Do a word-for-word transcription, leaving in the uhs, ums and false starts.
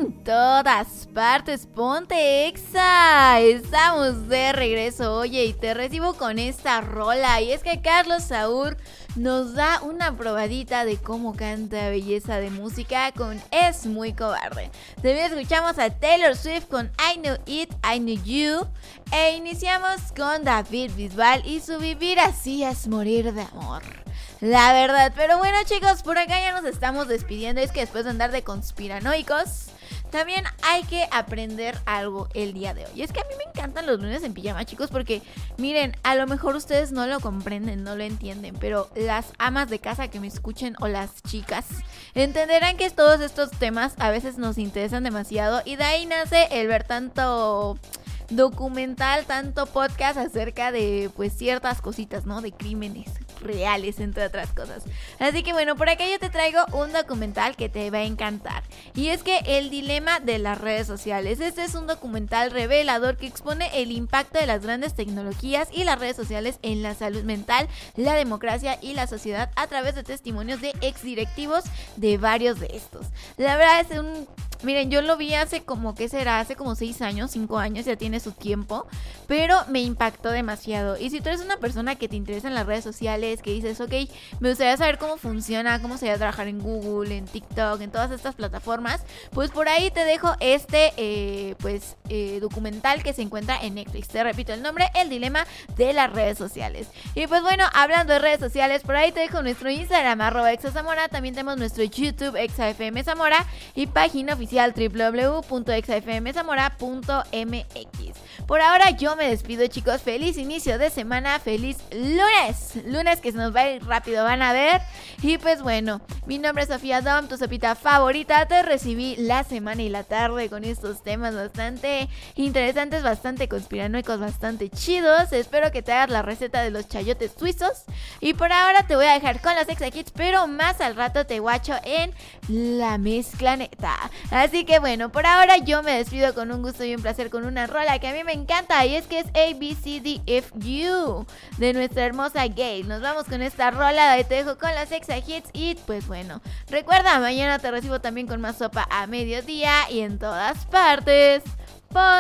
En todas partes, ponte Exa. Estamos de regreso, oye, y te recibo con esta rola. Y es que Carlos Saúl nos da una probadita de cómo canta belleza de música con Es Muy Cobarde. También escuchamos a Taylor Swift con I Knew It, I Knew You. E iniciamos con David Bisbal y su Vivir Así Es Morir de Amor. La verdad, pero bueno, chicos, por acá ya nos estamos despidiendo. Es que después de andar de conspiranoicos, también hay que aprender algo el día de hoy. Y es que a mí me encantan los lunes en pijama, chicos, porque miren, a lo mejor ustedes no lo comprenden, no lo entienden, pero las amas de casa que me escuchen o las chicas entenderán que todos estos temas a veces nos interesan demasiado y de ahí nace el ver tanto documental, tanto podcast acerca de pues ciertas cositas, ¿no? De crímenes reales, entre otras cosas. Así que bueno, por acá yo te traigo un documental que te va a encantar. Y es que El Dilema de las Redes Sociales. Este es un documental revelador que expone el impacto de las grandes tecnologías y las redes sociales en la salud mental, la democracia y la sociedad a través de testimonios de exdirectivos de varios de estos. La verdad es un... Miren, yo lo vi hace como, ¿qué será? Hace como seis años, cinco años, ya tiene su tiempo, pero me impactó demasiado. Y si tú eres una persona que te interesa en las redes sociales, que dices, ok, me gustaría saber cómo funciona, cómo sería trabajar en Google, en TikTok, en todas estas plataformas, pues por ahí te dejo este, eh, pues, eh, documental que se encuentra en Netflix. Te repito el nombre, El Dilema de las Redes Sociales. Y pues bueno, hablando de redes sociales, por ahí te dejo nuestro Instagram, arroba exazamora, también tenemos nuestro YouTube, exafmzamora, y página oficial w w w punto exafmzamora punto m x. Por ahora yo me despido, chicos. Feliz inicio de semana, feliz lunes. Lunes que se nos va a ir rápido, van a ver. Y pues bueno, mi nombre es Sofía Dom, tu sopita favorita. Te recibí la semana y la tarde con estos temas bastante interesantes, bastante conspiranoicos, bastante chidos. Espero que te hagas la receta de los chayotes suizos. Y por ahora te voy a dejar con los Exa Hits, pero más al rato te guacho en la mezcla neta. Así que bueno, por ahora yo me despido con un gusto y un placer con una rola que a mí me encanta, y es que es A B C D F U de nuestra hermosa Gayle. Nos vamos con esta rola, te dejo con las Exa Hits y pues bueno, recuerda, mañana te recibo también con más sopa a mediodía y en todas partes.